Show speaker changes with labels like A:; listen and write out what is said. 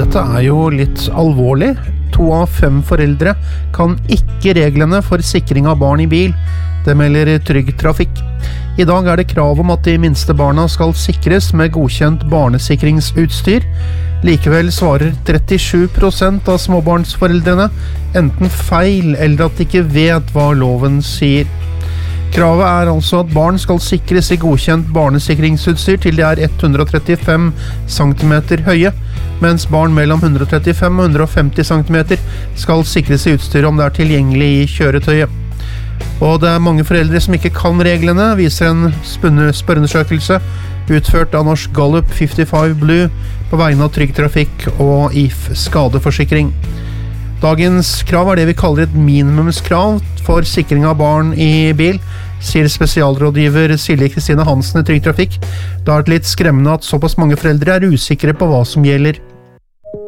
A: Dette jo litt alvorlig. 2 av 5 foreldre kan ikke reglene for sikring av barn i bil. Det melder Trygg Trafikk. I dag det krav om at de minste barna skal sikres med godkjent barnesikringsutstyr. Likevel svarer 37% av småbarnsforeldrene enten feil eller at de ikke vet hva loven sier. Kravet altså at barn skal sikres i godkjent barnesikringsutstyr til de 135 cm høye, mens barn mellom 135 og 150 cm skal sikres i utstyr om det tilgjengelig i kjøretøyet. Og det mange foreldre som ikke kan reglene, viser en spørreundersøkelse utført av Norsk Gallup 55 Blue på vegne av Trygg Trafikk og If Skadeforsikring. Dagens krav det vi kaller et minimumskrav for sikring av barn i bil, sier spesialrådgiver Silje Kristine Hansen i Trygg Trafikk. Det litt skremmende at såpass mange foreldre usikre på hva som gjelder.